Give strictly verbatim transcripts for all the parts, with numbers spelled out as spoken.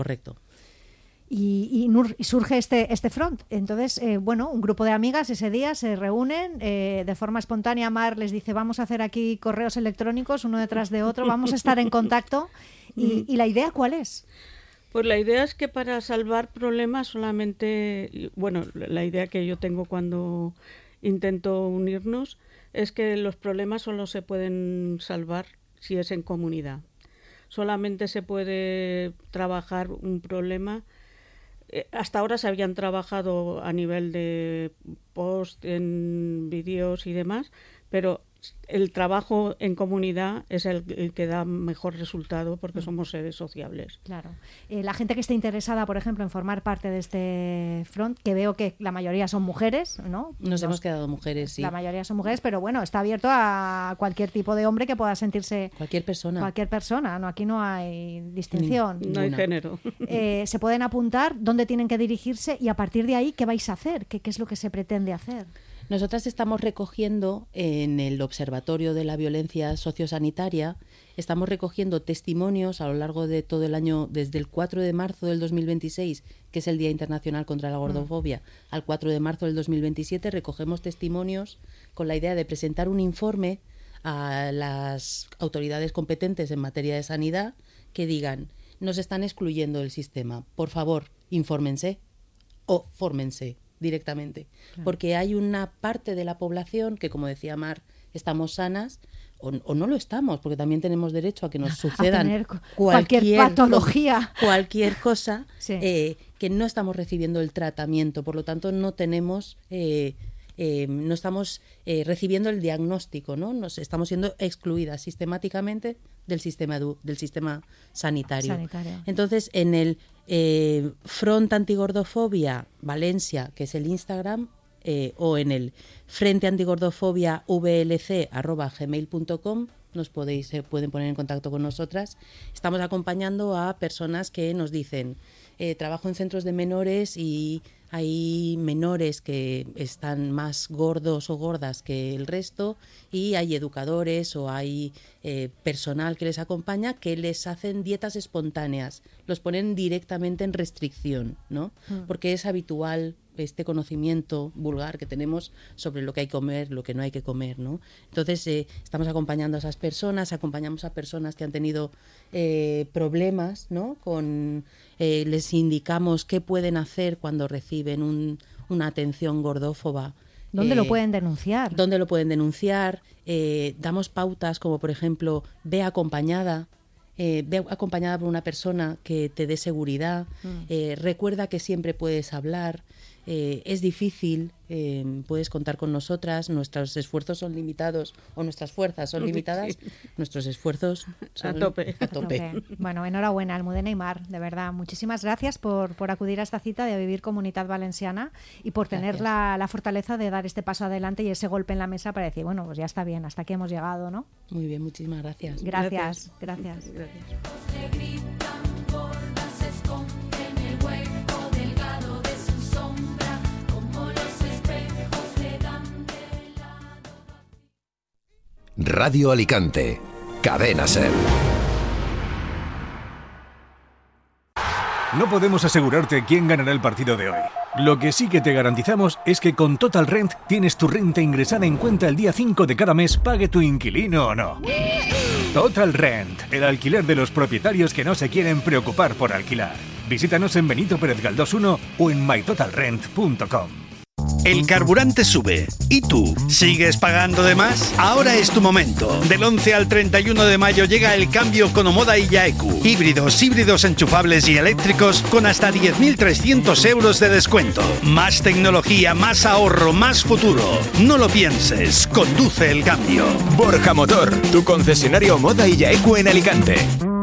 Correcto. Y, y, y surge este, este front. Entonces, eh, bueno, un grupo de amigas ese día se reúnen, eh, de forma espontánea Mar les dice, vamos a hacer aquí correos electrónicos uno detrás de otro, vamos a estar en contacto. ¿Y, y la idea cuál es? Pues la idea es que para salvar problemas solamente, bueno, la idea que yo tengo cuando intento unirnos es que los problemas solo se pueden salvar si es en comunidad. Solamente se puede trabajar un problema. Hasta ahora se habían trabajado a nivel de post, en vídeos y demás, pero el trabajo en comunidad es el, el que da mejor resultado porque mm. somos seres sociables. Claro. Eh, la gente que esté interesada, por ejemplo, en formar parte de este front, que veo que la mayoría son mujeres, ¿no? Nos, Nos hemos quedado mujeres, sí. La mayoría son mujeres, pero bueno, está abierto a cualquier tipo de hombre que pueda sentirse... Cualquier persona. Cualquier persona, ¿no? Aquí no hay distinción. Ni, no hay género. Eh, se pueden apuntar, dónde tienen que dirigirse y a partir de ahí, ¿qué vais a hacer? ¿Qué, qué es lo que se pretende hacer? Nosotras estamos recogiendo en el Observatorio de la Violencia Sociosanitaria, estamos recogiendo testimonios a lo largo de todo el año, desde el cuatro de marzo del dos mil veintiséis, que es el Día Internacional contra la Gordofobia, mm. al cuatro de marzo del dos mil veintisiete, recogemos testimonios con la idea de presentar un informe a las autoridades competentes en materia de sanidad que digan, nos están excluyendo del sistema, por favor, infórmense o fórmense directamente, claro. Porque hay una parte de la población que, como decía Mar, estamos sanas o, o no lo estamos, porque también tenemos derecho a que nos sucedan cualquier, cualquier patología, cualquier cosa, sí. eh, que no estamos recibiendo el tratamiento, por lo tanto no tenemos, eh, eh, no estamos eh, recibiendo el diagnóstico, ¿no? Nos estamos siendo excluidas sistemáticamente del sistema edu, del sistema sanitario. sanitario. Entonces, en el eh, Front Antigordofobia Valencia, que es el Instagram, eh, o en el Frente Antigordofobia V L C arroba gmail punto com, nos podéis, se pueden poner en contacto con nosotras. Estamos acompañando a personas que nos dicen, eh, trabajo en centros de menores y hay menores que están más gordos o gordas que el resto y hay educadores o hay eh, personal que les acompaña que les hacen dietas espontáneas, los ponen directamente en restricción, ¿no? Mm. Porque es habitual este conocimiento vulgar que tenemos sobre lo que hay que comer, lo que no hay que comer, ¿no? Entonces eh, estamos acompañando a esas personas, acompañamos a personas que han tenido eh, problemas, ¿no? Con eh, les indicamos qué pueden hacer cuando reciben un, una atención gordófoba. ¿Dónde eh, lo pueden denunciar? ¿Dónde lo pueden denunciar? Eh, damos pautas como, por ejemplo, ve acompañada. Eh, ve acompañada por una persona que te dé seguridad, mm. eh, recuerda que siempre puedes hablar, eh, es difícil, eh, puedes contar con nosotras, nuestros esfuerzos son limitados o nuestras fuerzas son limitadas, sí. Nuestros esfuerzos son a tope. A tope. A tope. Bueno, enhorabuena, Almudena y Mar, de verdad, muchísimas gracias por, por acudir a esta cita de Vivir Comunitat Valenciana y por tener la, la fortaleza de dar este paso adelante y ese golpe en la mesa para decir, bueno, pues ya está bien, hasta aquí hemos llegado, ¿no? Muy bien, muchísimas gracias. Gracias, gracias. gracias. gracias. Radio Alicante, Cadena SER. No podemos asegurarte quién ganará el partido de hoy. Lo que sí que te garantizamos es que con Total Rent tienes tu renta ingresada en cuenta el día cinco de cada mes, pague tu inquilino o no. Total Rent, el alquiler de los propietarios que no se quieren preocupar por alquilar. Visítanos en Benito Pérez Galdós uno o en my total rent punto com. El carburante sube. ¿Y tú? ¿Sigues pagando de más? Ahora es tu momento. Del once al treinta y uno de mayo llega el cambio con Omoda y Yaeku. Híbridos, híbridos enchufables y eléctricos con hasta diez mil trescientos euros de descuento. Más tecnología, más ahorro, más futuro. No lo pienses. Conduce el cambio. Borja Motor, tu concesionario Omoda y Yaeku en Alicante.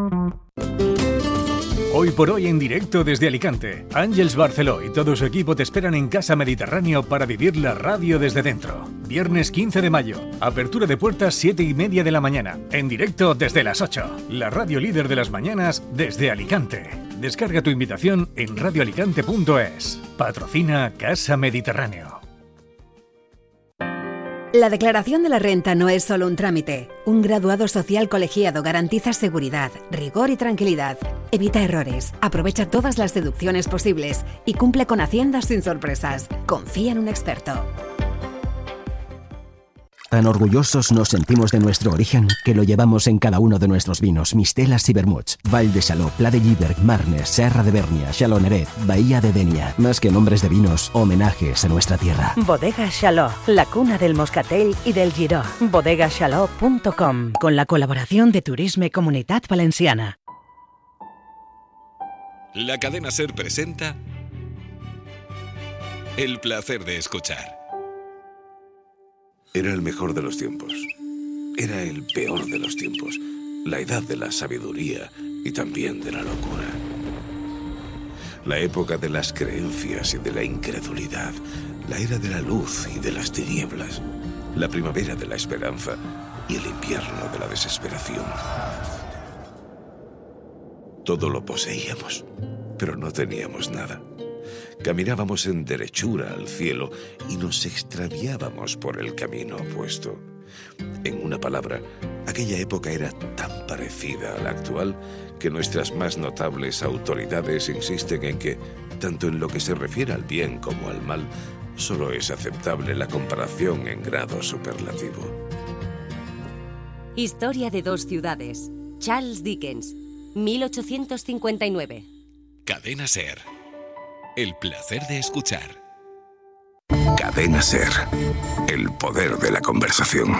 Hoy por hoy en directo desde Alicante, Ángels Barceló y todo su equipo te esperan en Casa Mediterráneo para vivir la radio desde dentro. Viernes quince de mayo, apertura de puertas siete y media de la mañana, en directo desde las ocho. La radio líder de las mañanas desde Alicante. Descarga tu invitación en radio alicante punto es. Patrocina Casa Mediterráneo. La declaración de la renta no es solo un trámite. Un graduado social colegiado garantiza seguridad, rigor y tranquilidad. Evita errores, aprovecha todas las deducciones posibles y cumple con Hacienda sin sorpresas. Confía en un experto. Tan orgullosos nos sentimos de nuestro origen que lo llevamos en cada uno de nuestros vinos, mistelas y vermuts. Val de Chaló, Pla de Lliberg, Marnes, Serra de Bernia, Chaloneret, Bahía de Denia. Más que nombres de vinos, homenajes a nuestra tierra. Bodega Chaló, la cuna del moscatel y del giró. bodega chaló punto com, con la colaboración de Turisme Comunitat Valenciana. La cadena SER presenta El placer de escuchar. Era el mejor de los tiempos. Era el peor de los tiempos. La edad de la sabiduría y también de la locura. La época de las creencias y de la incredulidad. La era de la luz y de las tinieblas. La primavera de la esperanza y el invierno de la desesperación. Todo lo poseíamos, pero no teníamos nada. Caminábamos en derechura al cielo y nos extraviábamos por el camino opuesto. En una palabra, aquella época era tan parecida a la actual que nuestras más notables autoridades insisten en que, tanto en lo que se refiere al bien como al mal, solo es aceptable la comparación en grado superlativo. Historia de dos ciudades. Charles Dickens, mil ochocientos cincuenta y nueve. Cadena SER. El placer de escuchar. Cadena SER. El poder de la conversación.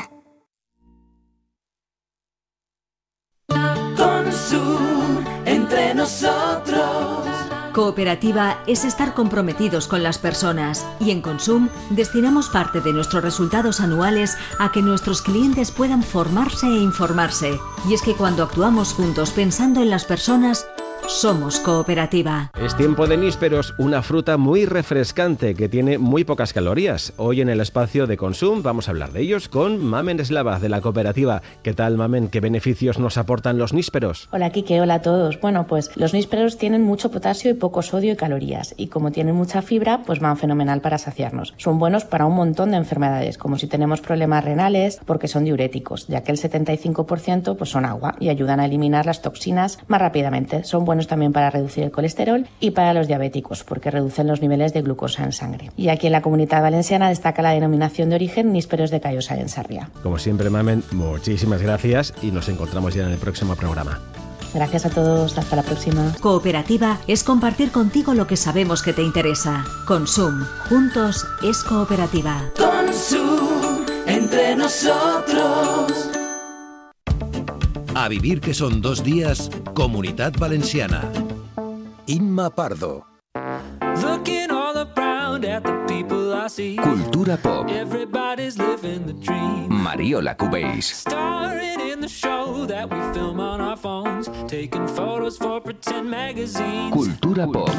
Consum, entre nosotros. Cooperativa es estar comprometidos con las personas y en Consum destinamos parte de nuestros resultados anuales a que nuestros clientes puedan formarse e informarse. Y es que cuando actuamos juntos pensando en las personas, somos cooperativa. Es tiempo de nísperos, una fruta muy refrescante que tiene muy pocas calorías. Hoy en el espacio de Consum vamos a hablar de ellos con Mamen Eslava de la cooperativa. ¿Qué tal, Mamen? ¿Qué beneficios nos aportan los nísperos? Hola, Quique. Hola a todos. Bueno, pues los nísperos tienen mucho potasio y poco sodio y calorías. Y como tienen mucha fibra, pues van fenomenal para saciarnos. Son buenos para un montón de enfermedades, como si tenemos problemas renales, porque son diuréticos, ya que el setenta y cinco por ciento pues son agua y ayudan a eliminar las toxinas más rápidamente. Son buenos también para reducir el colesterol y para los diabéticos, porque reducen los niveles de glucosa en sangre. Y aquí en la Comunidad Valenciana destaca la denominación de origen nísperos de Callosa en Sarriá. Como siempre, Mamen, muchísimas gracias y nos encontramos ya en el próximo programa. Gracias a todos, hasta la próxima. Cooperativa es compartir contigo lo que sabemos que te interesa. Consum, juntos es cooperativa. Consum, entre nosotros. A vivir que son dos días, Comunidad Valenciana. Inma Pardo. Cultura Pop. Mariola Cubells. Cultura Pop.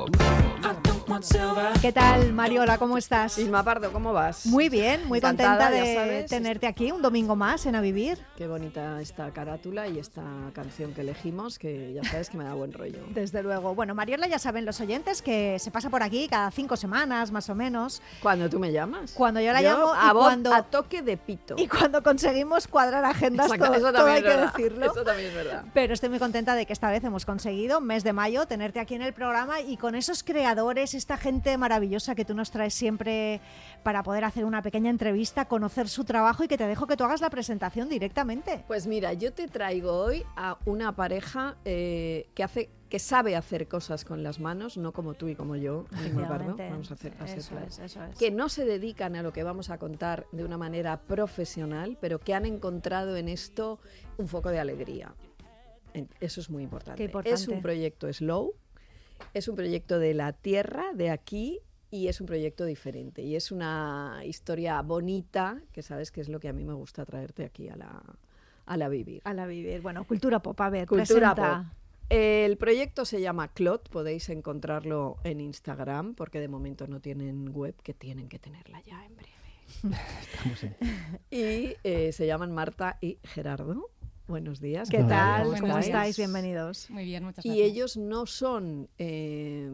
¿Qué tal, Mariola? ¿Cómo estás? Isma Pardo, ¿cómo vas? Muy bien, muy Encantada, contenta ya de sabes. tenerte aquí un domingo más en A Vivir. Qué bonita esta carátula y esta canción que elegimos, que ya sabes que me da buen rollo. Desde luego. Bueno, Mariola, ya saben los oyentes que se pasa por aquí cada cinco semanas, más o menos. Cuando tú me llamas. Cuando yo la Yo, llamo a y voz, cuando... a toque de pito. Y cuando conseguimos cuadrar agendas, Exacto, todo, eso todo también hay es que verdad. decirlo. Eso también es verdad. Pero estoy muy contenta de que esta vez hemos conseguido, mes de mayo, tenerte aquí en el programa y con esos creadores, esta gente maravillosa que tú nos traes siempre para poder hacer una pequeña entrevista, conocer su trabajo y que te dejo que tú hagas la presentación directamente. Pues mira, yo te traigo hoy a una pareja eh, que hace que sabe hacer cosas con las manos, no como tú y como yo, Isma Pardo, vamos a hacer, a ser Eso claros. es, eso es. Que no se dedican a lo que vamos a contar de una manera profesional, pero que han encontrado en esto un foco de alegría. Eso es muy importante. Qué importante. Es un proyecto slow, es un proyecto de la tierra, de aquí, y es un proyecto diferente. Y es una historia bonita, que sabes que es lo que a mí me gusta traerte aquí a la, a la Vivir. A la Vivir. Bueno, Cultura Pop, a ver, Cultura presenta. Pop. El proyecto se llama Clot, podéis encontrarlo en Instagram, porque de momento no tienen web, que tienen que tenerla ya en breve. Estamos en... Y eh, se llaman Marta y Gerardo. Buenos días. ¿Qué tal? ¿Cómo ¿Cómo estáis? estáis? Bienvenidos. Muy bien, muchas Y gracias. ellos no son eh,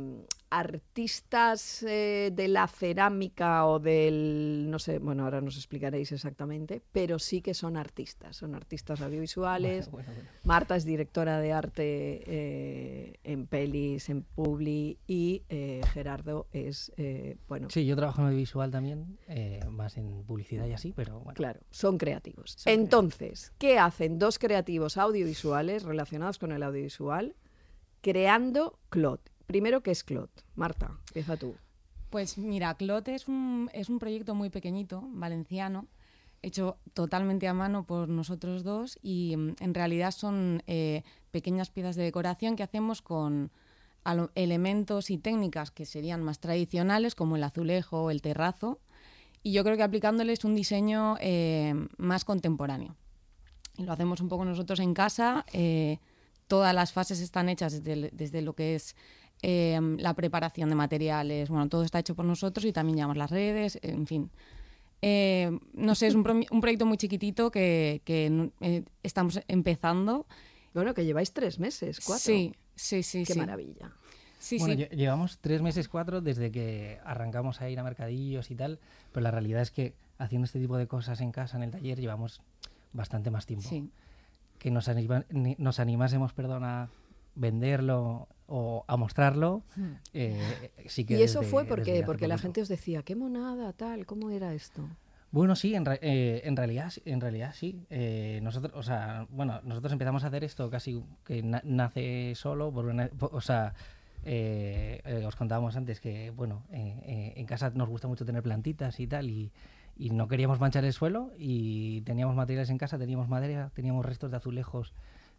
artistas eh, de la cerámica o del, no sé, bueno, ahora nos explicaréis exactamente, pero sí que son artistas, son artistas audiovisuales. Bueno, bueno, bueno. Marta es directora de arte eh, en pelis, en Publi, y eh, Gerardo es, eh, bueno... Sí, yo trabajo en audiovisual también, eh, más en publicidad y así, pero bueno. Claro, son creativos. Son Entonces, creativos. ¿Qué hacen dos creativos audiovisuales relacionados con el audiovisual creando Clot? Primero, ¿qué es Clot? Marta, empieza tú. Pues mira, Clot es un, es un proyecto muy pequeñito, valenciano, hecho totalmente a mano por nosotros dos y en realidad son eh, pequeñas piezas de decoración que hacemos con elementos y técnicas que serían más tradicionales, como el azulejo o el terrazo, y yo creo que aplicándoles un diseño eh, más contemporáneo. Y lo hacemos un poco nosotros en casa. Eh, todas las fases están hechas desde, desde lo que es Eh, la preparación de materiales, bueno, todo está hecho por nosotros y también llevamos las redes, en fin. Eh, no sé, es un, pro un proyecto muy chiquitito que, que eh, estamos empezando. Bueno, que lleváis tres meses, cuatro. Sí, sí, sí. Qué sí. maravilla. Sí, bueno, sí. Llevamos tres meses, cuatro, desde que arrancamos a ir a mercadillos y tal, pero la realidad es que haciendo este tipo de cosas en casa, en el taller, llevamos bastante más tiempo. Sí. Que nos, anima, nos animásemos, perdón, a venderlo o a mostrarlo, eh, sí que ¿Y eso desde, fue porque, porque la poquito. gente os decía, qué monada, tal, ¿cómo era esto? Bueno, sí, en, re, eh, en realidad, en realidad sí. Eh, nosotros, o sea, bueno, nosotros empezamos a hacer esto casi que na nace solo, por una, por, o sea, eh, eh, os contábamos antes que, bueno, eh, eh, en casa nos gusta mucho tener plantitas y tal, y, y no queríamos manchar el suelo y teníamos materiales en casa, teníamos madera, teníamos restos de azulejos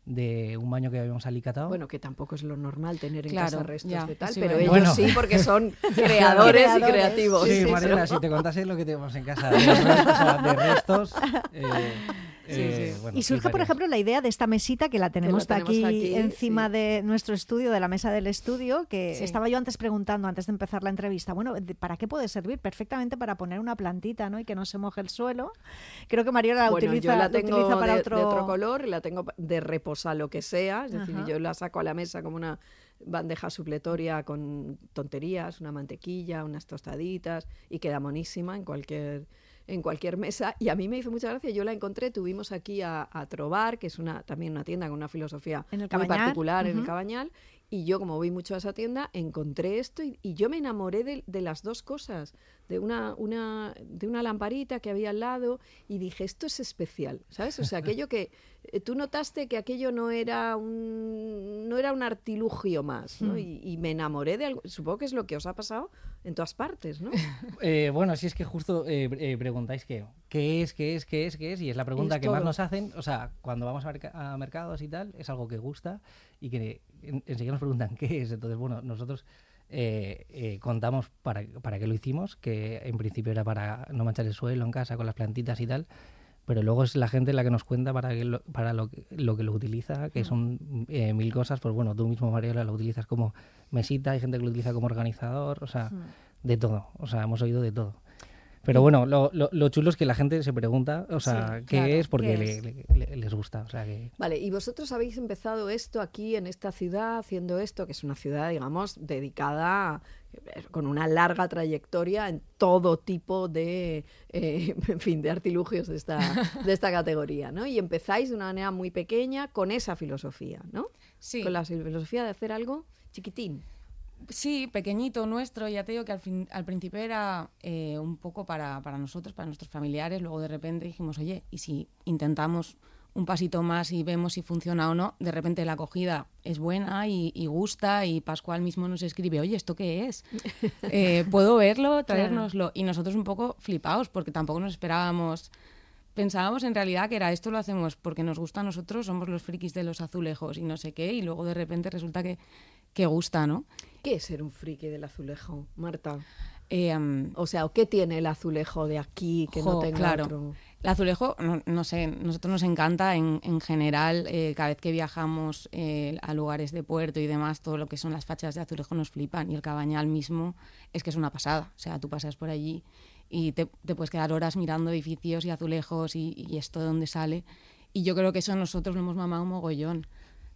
de un baño que habíamos alicatado. Bueno, que tampoco es lo normal tener en claro, casa restos ya, de tal, sí, pero bueno. ellos bueno. sí, porque son creadores, creadores y creativos. Sí, sí Mariela, eso. si te contase lo que tenemos en casa de restos, o sea, de restos eh, Sí, eh, sí. bueno, y surge, por ejemplo, la idea de esta mesita que la tenemos, Que la tenemos aquí, aquí, encima sí. de nuestro estudio, de la mesa del estudio, que Sí. estaba yo antes preguntando, antes de empezar la entrevista, bueno, ¿para qué puede servir? Perfectamente para poner una plantita, ¿no? Y que no se moje el suelo. Creo que Mariola la Bueno, utiliza, yo la la tengo utiliza para de, otro... de otro color, la tengo de reposa lo que sea, es decir, Ajá. yo la saco a la mesa como una bandeja supletoria con tonterías, una mantequilla, unas tostaditas, y queda monísima en cualquier en cualquier mesa, y a mí me hizo mucha gracia, yo la encontré, tuvimos aquí a, a Trobar, que es una también una tienda con una filosofía En el muy Cabañal. particular en el Ujú. Cabañal, y yo como voy mucho a esa tienda, encontré esto y, y yo me enamoré de, de las dos cosas, de una, una, de una lamparita que había al lado, y dije, esto es especial, ¿sabes? O sea, aquello que eh, tú notaste que aquello no era un, no era un artilugio más, ¿no? Mm. Y, y me enamoré de algo, supongo que es lo que os ha pasado en todas partes, ¿no? Eh, bueno, si es que justo eh, eh, preguntáis qué, qué es, qué es, qué es, qué es, y es la pregunta Es que más todo. nos hacen, o sea, cuando vamos a, merc a mercados y tal, es algo que gusta y que en enseguida nos preguntan qué es. Entonces, bueno, nosotros eh, eh, contamos para, para qué lo hicimos, que en principio era para no manchar el suelo en casa con las plantitas y tal, pero luego es la gente la que nos cuenta para, que lo, para lo, que, lo que lo utiliza, que son eh, mil cosas. Pues bueno, tú mismo, Mariola, lo utilizas como mesita, hay gente que lo utiliza como organizador, o sea, de todo, o sea, hemos oído de todo. Pero bueno, lo, lo, lo chulo es que la gente se pregunta, o sea, Sí, qué claro, es, porque ¿qué le, es? le- le- les gusta, o sea, que... Vale, y vosotros habéis empezado esto aquí en esta ciudad, haciendo esto, que es una ciudad, digamos, dedicada, eh, con una larga trayectoria en todo tipo de, eh, en fin, de artilugios de esta, de esta categoría, ¿no? Y empezáis de una manera muy pequeña con esa filosofía, ¿no? Sí. Con la filosofía de hacer algo chiquitín. Sí, pequeñito nuestro, ya te digo que al, fin, al principio era eh, un poco para, para nosotros, para nuestros familiares, luego de repente dijimos, oye, ¿y si intentamos un pasito más y vemos si funciona o no? De repente la acogida es buena y, y gusta, y Pascual mismo nos escribe, oye, ¿esto qué es? Eh, ¿Puedo verlo? Traérnoslo. Y nosotros un poco flipados, porque tampoco nos esperábamos... Pensábamos en realidad que era esto lo hacemos porque nos gusta a nosotros, somos los frikis de los azulejos y no sé qué, y luego de repente resulta que, que gusta, ¿no? ¿Qué es ser un friki del azulejo, Marta? Eh, um, O sea, ¿o ¿qué tiene el azulejo de aquí que no jo, tenga claro. otro? El azulejo, no, no sé, nosotros nos encanta en, en general, eh, cada vez que viajamos eh, a lugares de puerto y demás, todo lo que son las fachas de azulejo nos flipan, y el Cabañal mismo es que es una pasada. O sea, tú pasas por allí y te, te puedes quedar horas mirando edificios y azulejos y, y esto de dónde sale. Y yo creo que eso nosotros lo hemos mamado un mogollón.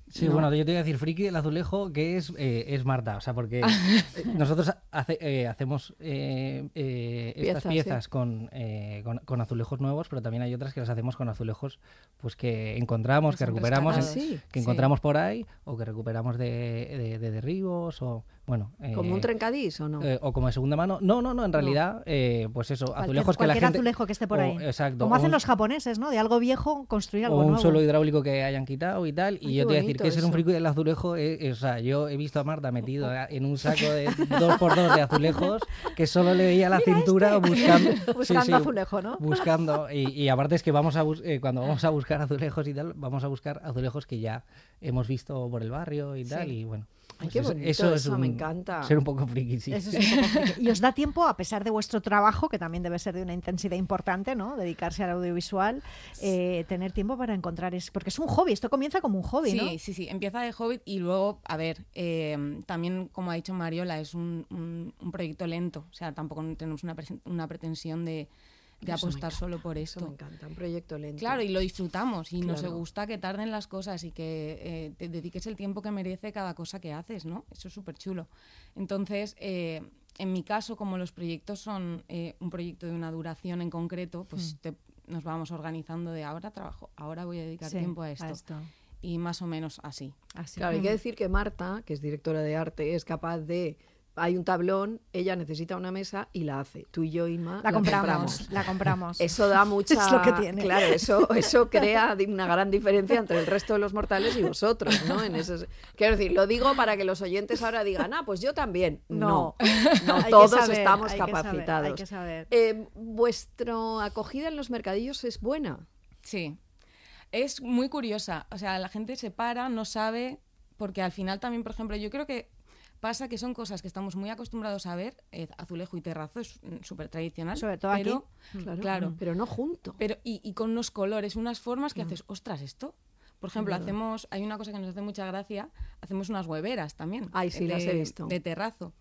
Sí, ¿no? bueno, yo te voy a decir friki del azulejo, que es, eh, es Marta, o sea, porque nosotros hace, eh, hacemos eh, eh, estas Piezas, piezas sí. con, eh, con, con azulejos nuevos, pero también hay otras que las hacemos con azulejos pues que encontramos, Que que son recuperamos, en- rescatados. Sí. que Sí. encontramos por ahí, o que recuperamos de, de, de derribos, o bueno... ¿Como un eh, trencadís o no? eh, o como de segunda mano. No, no, no, en realidad, eh, pues eso, Cualquier, azulejos que la cualquier gente... azulejo que esté por o- ahí. exacto. Como o hacen un- los japoneses, ¿no? De algo viejo construir algo o un nuevo. suelo hidráulico que hayan quitado y tal. Y Ay, yo qué te voy a decir bonito que ser un eso. frico del azulejo, eh, eh, o sea, yo he visto a Marta metido en un saco de dos por dos de azulejos que solo le veía la cintura buscando... Buscando azulejo, ¿no? Buscando. Y, y aparte es que vamos a bus- eh, cuando vamos a buscar azulejos y tal, vamos a buscar azulejos que ya hemos visto por el barrio y tal. Sí. Y bueno... Ay, pues qué eso- bonito eso es eso, me un- encanta. Ser un poco friki, sí. Eso es un poco friki. Y os da tiempo, a pesar de vuestro trabajo, que también debe ser de una intensidad importante, ¿no? Dedicarse al audiovisual, eh, tener tiempo para encontrar... Es... Porque es un hobby, esto comienza como un hobby, Sí, ¿no? sí, sí. Empieza de hobby y luego, a ver, eh, también, como ha dicho Mariola, es un, un- un proyecto lento. O sea, tampoco tenemos una, presen- una pretensión de, de Eso me apostar encanta, solo por eso esto. me encanta, un proyecto lento. Claro, y lo disfrutamos y nos Claro. gusta que tarden las cosas y que eh, te dediques el tiempo que merece cada cosa que haces, ¿no? Eso es súper chulo. Entonces, eh, en mi caso, como los proyectos son eh, un proyecto de una duración en concreto, pues Mm. te- nos vamos organizando de ahora trabajo, ahora voy a dedicar Sí, tiempo a a esto. esto. Y más o menos así. Claro, hay que decir que Marta, que es directora de arte, es capaz de... Hay un tablón, ella necesita una mesa y la hace. Tú y yo, Inma, La compramos, la compramos. Eso da mucha... Es lo que tiene. Claro, eso, eso crea di- una gran diferencia entre el resto de los mortales y vosotros, ¿no? En ese... Quiero decir, lo digo para que los oyentes ahora digan, ah, pues yo también. No, No. no, Hay que todos saber, estamos hay que saber, capacitados. hay que saber. Eh, ¿Vuestra acogida en los mercadillos es buena? Sí. Es muy curiosa. O sea, la gente se para, no sabe, porque al final también, por ejemplo, yo creo que pasa que son cosas que estamos muy acostumbrados a ver. eh, azulejo y terrazo es mm, súper tradicional. Sobre todo pero, aquí. Claro, claro. pero no junto. Pero, y, y con unos colores, unas formas que haces, ostras, esto. Por ejemplo, verdad. hacemos, hay una cosa que nos hace mucha gracia, hacemos unas hueveras también. Ay, sí, de, las he visto. De terrazo.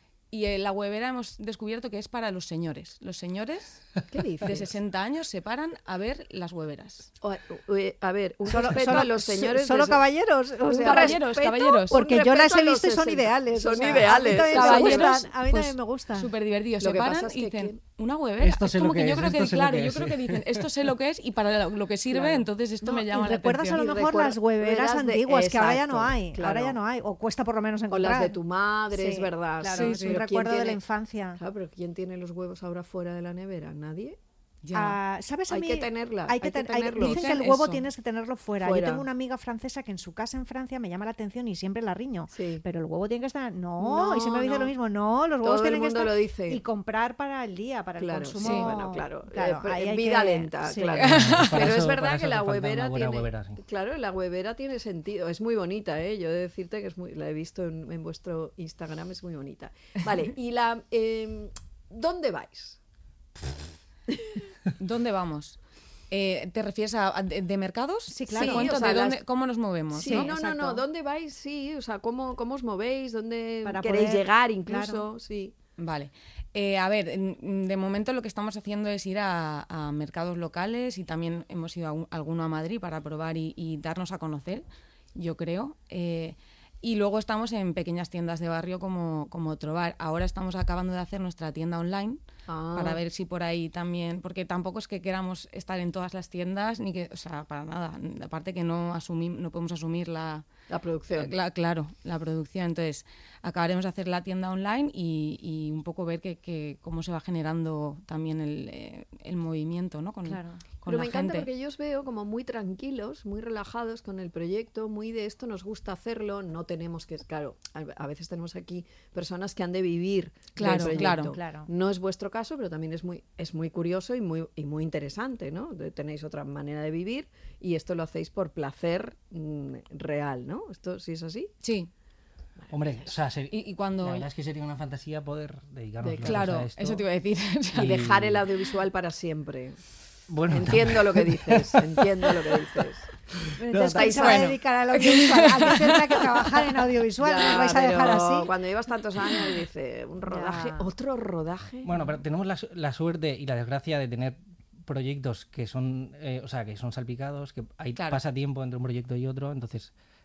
Y eh, la huevera hemos descubierto que es para los señores. Los señores ¿Qué dices? de sesenta años se paran a ver las hueveras. O- o- A ver, un Solo- respeto solo- a los so- señores. solo de- caballeros, o Un sea, caballeros, respeto, caballeros. un Porque yo las respeto he a los visto y son sesenta. ideales. Son o sea, ideales. A mí también me Caballeros, gustan. A mí pues, también me gustan. Súper divertidos. Lo Se que pasa paran es y que dicen, ¿quién? una huevera. Esto es sé lo como que que yo es, creo que, esto sé lo claro, que yo es, creo sí. que dicen, esto sé lo que es y para lo que sirve, Claro. entonces esto No, me y llama la recuerdas a atención. lo Y mejor las recuer- hueveras hueveras de- antiguas, que ahora ya no exacto, hay. Ahora claro. ya no hay. O cuesta por lo menos O encontrar. las de tu madre, Sí, es verdad. claro, sí, es un pero ¿quién recuerdo de la tiene- infancia. Claro, pero ¿quién tiene los huevos ahora fuera de la nevera? ¿Nadie? Ya. Ah, ¿sabes a Hay mí? que tenerlas, Hay que, hay que ten- hay- tenerlos. dicen que el Dicen huevo eso. tienes que tenerlo fuera. Fuera. Yo tengo una amiga francesa que en su casa en Francia me llama la atención y siempre la riño. Sí. Pero el huevo tiene que estar. No, No, y siempre me dice no. lo mismo. No, los Todo huevos el tienen que mundo estar. lo dice. Y comprar para el día, para Claro, el sí, consumo. bueno, claro. Claro, Eh, pero ahí hay vida que- lenta, sí. claro. Para Pero eso- es para verdad eso que la hace falta huevera una buena tiene... huevera, sí. Claro, la huevera tiene sentido. Es muy bonita, ¿eh? Yo he de decirte que es muy... la he visto en, en vuestro Instagram, es muy bonita. Vale, y la... eh, ¿dónde vais? ¿Dónde vamos? Eh, ¿Te refieres a, a- de, de mercados? Sí, claro. Te cuento o sea, de dónde, las- cómo nos movemos, Sí, ¿no? no, no, no. exacto. ¿Dónde vais? Sí, o sea, ¿cómo, cómo os movéis? ¿Dónde Para queréis poder- llegar incluso? claro. Sí. Vale. Eh, a ver, en- de momento lo que estamos haciendo es ir a, a mercados locales y también hemos ido a un- alguno a Madrid para probar y, y darnos a conocer, yo creo. Eh, y luego estamos en pequeñas tiendas de barrio como, como Trobar. Ahora estamos acabando de hacer nuestra tienda online Ah. para ver si por ahí también, porque tampoco es que queramos estar en todas las tiendas, ni que, o sea, para nada. Aparte que no asumim, no podemos asumir la, La producción. la- claro, la producción. Entonces, acabaremos de hacer la tienda online y, y un poco ver que, que cómo se va generando también el, eh, el movimiento, ¿no? Con, Claro. con Pero la me encanta gente. porque yo os veo como muy tranquilos, muy relajados con el proyecto, muy de esto nos gusta hacerlo, no tenemos que, claro, a a veces tenemos aquí personas que han de vivir del Claro, proyecto. claro, claro. No es vuestro caso, pero también es muy, es muy curioso y muy, y muy interesante, ¿no? De- Tenéis otra manera de vivir y esto lo hacéis por placer mm, real, ¿no? ¿Esto sí es así? Sí. Hombre, o sea, ser- Y, y cuando... la verdad es que sería una fantasía poder dedicarnos De- los dos Claro, a esto. eso te iba a decir. Y dejar el audiovisual para siempre. Bueno, Entiendo lo que dices, entiendo lo que dices. Entonces, estáis- ¿quién se va a bueno. dedicar al audiovisual? ¿A qué tendrá que trabajar en audiovisual? Ya, ¿Nos vais a dejar pero así? Cuando llevas tantos años y dice un rodaje, Ya. otro rodaje. Bueno, pero tenemos la, su- la suerte y la desgracia de tener proyectos que son, eh, o sea, que son salpicados, que hay Claro. pasa tiempo entre un proyecto y otro, entonces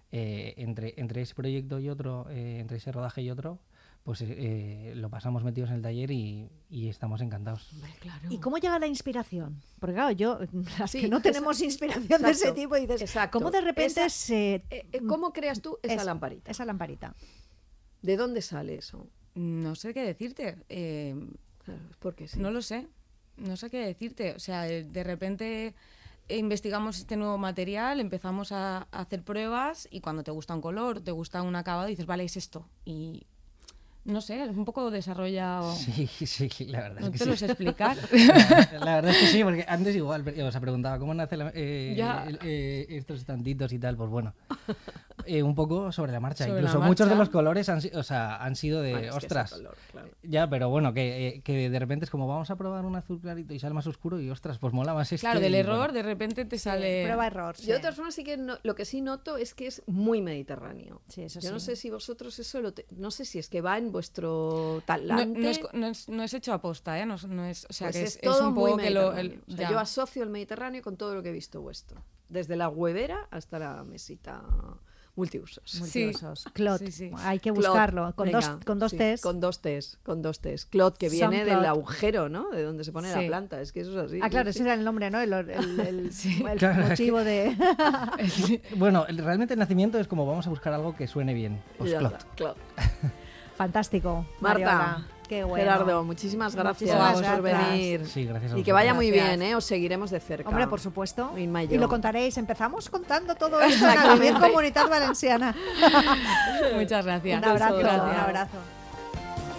eh, entre, entre ese proyecto y otro, eh, entre ese rodaje y otro, pues eh, lo pasamos metidos en el taller y, y estamos encantados. Hombre, claro. ¿Y cómo llega la inspiración? Porque claro, yo, las Sí, que no tenemos esa- inspiración exacto, de ese tipo, dices, exacto. ¿cómo de repente Esa- se... eh, eh, ¿Cómo creas tú esa es- lamparita? Esa lamparita. ¿De dónde sale eso? No sé qué decirte. Eh, Claro, es porque sí. No lo sé. No sé qué decirte. O sea, eh, de repente eh, investigamos este nuevo material, empezamos a, a hacer pruebas y cuando te gusta un color, te gusta un acabado, dices, vale, es esto. Y no sé, es un poco desarrollado. Sí, sí, la verdad No es que te sí. lo sé explicar. La, la verdad es que sí, porque antes igual o sea, preguntaba cómo nace la- eh, Ya. el- eh, estos estantitos y tal, pues bueno. Eh, un poco sobre la marcha. Sobre Incluso la muchos de marcha. los colores han, si- o sea, han sido de, Bueno, es que ese ostras. color, claro. Ya, pero bueno, que, eh, que de repente es como vamos a probar un azul clarito y sale más oscuro y ostras, pues mola más este. Claro, del y error bueno. de repente te sale... Prueba-error. Yo de todas formas sí que no- lo que sí noto es que es muy mediterráneo. Sí, eso Yo no sí. sé si vosotros eso lo te- no sé si es que va en vuestro No, talante. no es, no, es, no es hecho a posta, ¿eh? No, es- no es, o sea, Pues que es, es, es todo un muy poco que lo... mediterráneo. el- O sea, ya. yo asocio el Mediterráneo con todo lo que he visto vuestro. Desde la huevera hasta la mesita multiusos. Multiusos. Clot. Sí, sí. Hay que Clot, buscarlo. Con venga, dos, con dos sí, T's. Con dos T's, con dos T's. Clot, que viene Sunclot. del agujero, ¿no? De donde se pone la Sí. planta. Es que eso es así. Ah, claro, sí. ese era el nombre, ¿no? El, el, el- el Claro, es motivo de... Bueno, el- realmente el nacimiento es como vamos a buscar algo que suene bien. Pues Ya clot. está, Clot. Fantástico. Marta, Mariola. Qué bueno. Gerardo, muchísimas gracias Muchísimas por gracias. venir. Sí, gracias a Y que vaya muy Gracias. bien, ¿eh? Os seguiremos de cerca. Hombre, por supuesto. Inma y yo. Y lo contaréis. Empezamos contando todo esto en la Comunidad Valenciana. Muchas gracias. Un abrazo, Gracias. un abrazo.